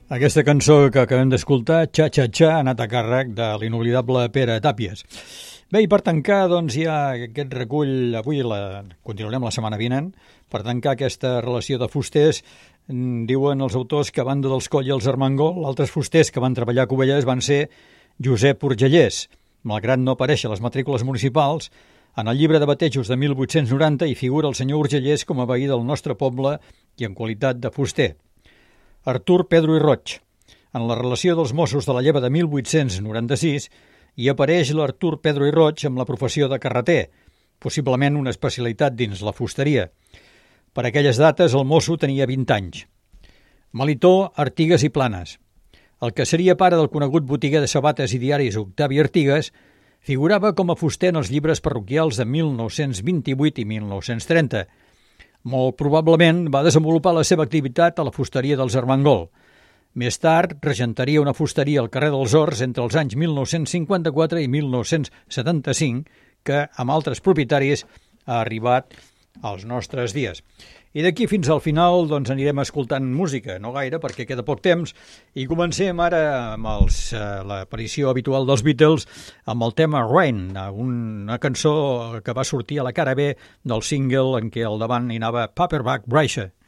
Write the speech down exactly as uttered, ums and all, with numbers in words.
Aquesta cançó que acabem d'escoltar, Xa Xa Xa, ha anat a càrrec de l'inoblidable Pere Tàpies. Bé, i per tancar, doncs, hi ha aquest recull, avui la, continuarem la setmana vinent, per tancar aquesta relació de fusters, diuen els autors que a banda dels Coll i els Armengol, altres fusters que van treballar a Cubelles van ser Josep Urgellès. Malgrat no aparèixer a les matrícules municipals, en el llibre de batejos de mil vuit-cents noranta hi figura el senyor Urgellès com a veí del nostre poble i en qualitat de fuster. Artur Pedro i Roig. En la relació dels Mossos de la lleva de mil vuit-cents noranta-sis hi apareix l'Artur Pedro i Roig amb la professió de carreter, possiblement una especialitat dins la fusteria. Per aquelles dates el mosso tenia vint anys. Melitó, Artigas i Planes. El que seria pare del conegut botiguer de sabates i diaris Octavi Artigas figurava com a fuster en els llibres parroquials de mil nou-cents vint-i-vuit i mil nou-cents trenta. Molt probablement va desenvolupar la seva activitat a la fusteria dels Armengol. Més tard regentaria una fusteria al carrer dels Horts entre els anys mil nou-cents cinquanta-quatre i mil nou-cents setanta-cinc, que, amb altres propietaris, ha arribat als nostres dies. I d'aquí fins al final doncs, anirem escoltant música, no gaire, perquè queda poc temps, i comencem ara amb els, eh, l'aparició habitual dels Beatles, amb el tema Rain, una cançó que va sortir a la cara B del single en què al davant hi anava Paperback Writer.